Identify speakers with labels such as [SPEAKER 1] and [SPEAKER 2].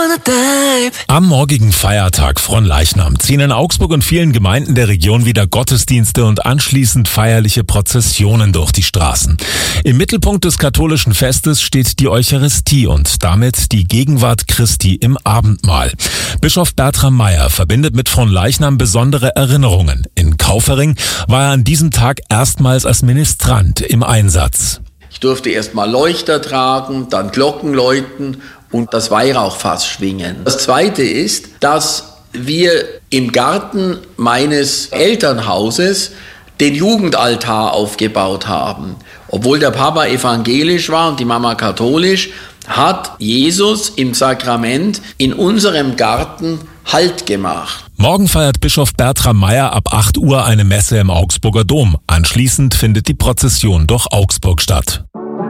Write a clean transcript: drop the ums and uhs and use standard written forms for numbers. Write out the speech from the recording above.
[SPEAKER 1] Am morgigen Feiertag Fronleichnam ziehen in Augsburg und vielen Gemeinden der Region wieder Gottesdienste und anschließend feierliche Prozessionen durch die Straßen. Im Mittelpunkt des katholischen Festes steht die Eucharistie und damit die Gegenwart Christi im Abendmahl. Bischof Bertram Meyer verbindet mit Fronleichnam besondere Erinnerungen. In Kaufering war er an diesem Tag erstmals als Ministrant im Einsatz.
[SPEAKER 2] Ich durfte erst mal Leuchter tragen, dann Glocken läuten und das Weihrauchfass schwingen. Das Zweite ist, dass wir im Garten meines Elternhauses den Jugendaltar aufgebaut haben. Obwohl der Papa evangelisch war und die Mama katholisch, hat Jesus im Sakrament in unserem Garten Halt gemacht.
[SPEAKER 1] Morgen feiert Bischof Bertram Meyer ab 8 Uhr eine Messe im Augsburger Dom. Anschließend findet die Prozession durch Augsburg statt.